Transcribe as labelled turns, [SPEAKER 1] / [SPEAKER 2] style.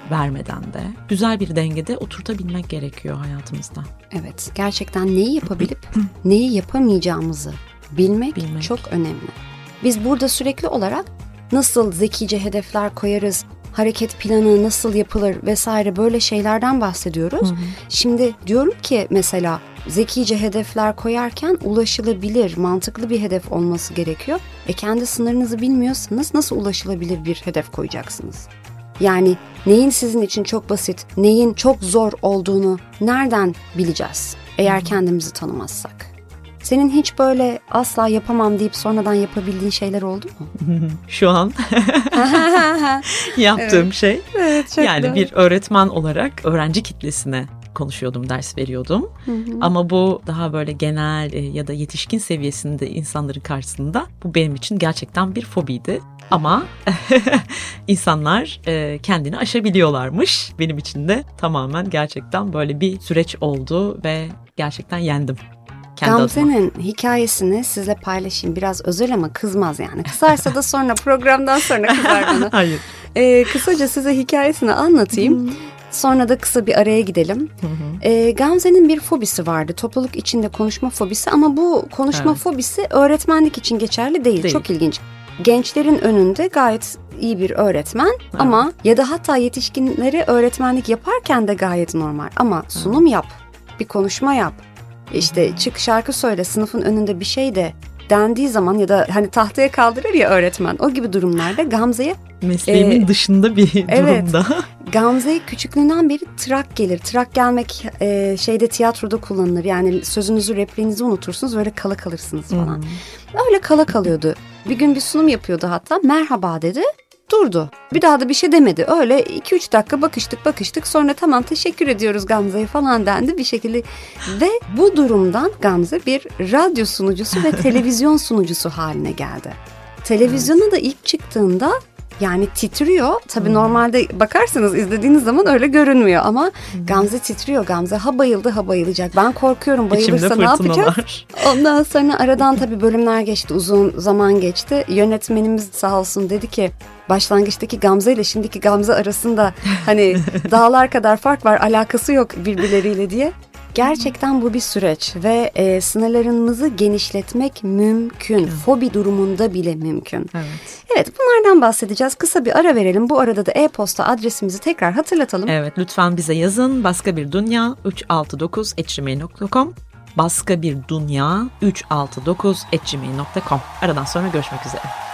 [SPEAKER 1] vermeden de güzel bir dengede oturtabilmek gerekiyor hayatımızda.
[SPEAKER 2] Evet, gerçekten neyi yapabilip neyi yapamayacağımızı bilmek çok önemli. Biz burada sürekli olarak nasıl zekice hedefler koyarız, hareket planı nasıl yapılır vesaire böyle şeylerden bahsediyoruz. Şimdi diyorum ki mesela zekice hedefler koyarken ulaşılabilir, mantıklı bir hedef olması gerekiyor. Kendi sınırınızı bilmiyorsanız nasıl ulaşılabilir bir hedef koyacaksınız? Yani neyin sizin için çok basit, neyin çok zor olduğunu nereden bileceğiz eğer kendimizi tanımazsak? Senin hiç böyle asla yapamam deyip sonradan yapabildiğin şeyler oldu mu?
[SPEAKER 1] Şu an yaptığım şey yani doğru. Bir öğretmen olarak öğrenci kitlesine konuşuyordum, ders veriyordum. Ama bu daha böyle genel ya da yetişkin seviyesinde insanların karşısında bu benim için gerçekten bir fobiydi. Ama insanlar kendini aşabiliyorlarmış. Benim için de tamamen gerçekten böyle bir süreç oldu ve gerçekten yendim.
[SPEAKER 2] Gamze'nin hikayesini sizle paylaşayım. Biraz özel ama kızmaz yani. Kızarsa da sonra programdan sonra kızar bana.
[SPEAKER 1] Hayır.
[SPEAKER 2] Kısaca size hikayesini anlatayım. Sonra da kısa bir araya gidelim. Gamze'nin bir fobisi vardı. Topluluk içinde konuşma fobisi ama bu konuşma fobisi öğretmenlik için geçerli değil. Çok ilginç. Gençlerin önünde gayet iyi bir öğretmen ama ya da hatta yetişkinleri öğretmenlik yaparken de gayet normal. Ama sunum yap, bir konuşma yap. İşte çık şarkı söyle, sınıfın önünde bir şey de dendiği zaman ya da hani tahtaya kaldırır ya öğretmen, o gibi durumlarda Gamze'ye
[SPEAKER 1] mesleğimin dışında bir durumda.
[SPEAKER 2] Gamze'ye küçüklüğünden beri trak gelir. Trak gelmek tiyatroda kullanılır. Yani sözünüzü, repliğinizi unutursunuz, öyle kala kalırsınız falan. Öyle kala kalıyordu. Bir gün bir sunum yapıyordu hatta. Merhaba dedi. Durdu. Bir daha da bir şey demedi. Öyle 2-3 dakika bakıştık. Sonra tamam teşekkür ediyoruz Gamze'ye falan dendi bir şekilde. Ve bu durumdan Gamze bir radyo sunucusu ve televizyon sunucusu haline geldi. Televizyona da ilk çıktığında yani titriyor. Tabii normalde bakarsanız izlediğiniz zaman öyle görünmüyor ama Gamze titriyor. Gamze ha bayıldı ha bayılacak. Ben korkuyorum, bayılırsa ne yapacağız? Ondan sonra aradan tabii bölümler geçti. Uzun zaman geçti. Yönetmenimiz sağ olsun dedi ki başlangıçtaki Gamze ile şimdiki Gamze arasında hani dağlar kadar fark var, alakası yok birbirleriyle diye. Gerçekten bu bir süreç ve sınırlarımızı genişletmek mümkün. Fobi durumunda bile mümkün. Evet, bunlardan bahsedeceğiz. Kısa bir ara verelim. Bu arada da e-posta adresimizi tekrar hatırlatalım.
[SPEAKER 1] Evet, lütfen bize yazın. baskabirdünya369@gmail.com baskabirdünya369@gmail.com. Aradan sonra görüşmek üzere.